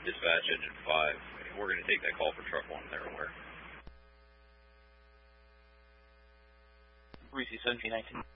Dispatch engine 5. We're going to take that call for truck 1 there, where? Reese 1719.